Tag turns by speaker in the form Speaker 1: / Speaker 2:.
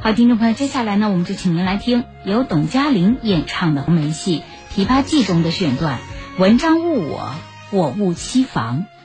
Speaker 1: 好，听众朋友，接下来呢，我们就请您来听由董嘉玲演唱的红梅戏《琵琶记》中的选段：文章误我，我误妻房。